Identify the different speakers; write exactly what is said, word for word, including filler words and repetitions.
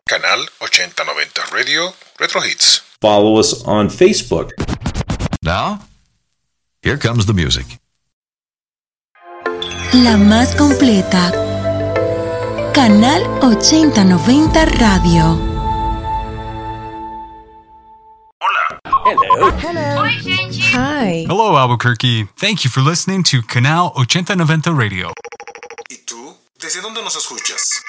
Speaker 1: Canal ochenta noventa Radio Retro Hits.
Speaker 2: Follow us on Facebook.
Speaker 3: Now, here comes the music.
Speaker 4: La más completa. Canal ochenta noventa Radio.
Speaker 1: Hola.
Speaker 5: Hello. Hello.
Speaker 6: Oi, gente.
Speaker 5: Hi.
Speaker 7: Hello, Albuquerque. Thank you for listening to Canal ochenta noventa Radio.
Speaker 1: ¿Y tú? ¿Desde dónde nos escuchas?